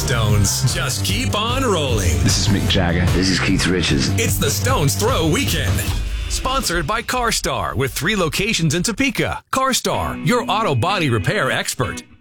Stones just keep on rolling. This is Mick Jagger. This is Keith Richards. It's the Stones Throw Weekend. Sponsored by CarStar with 3 locations in Topeka. CarStar, your auto body repair expert.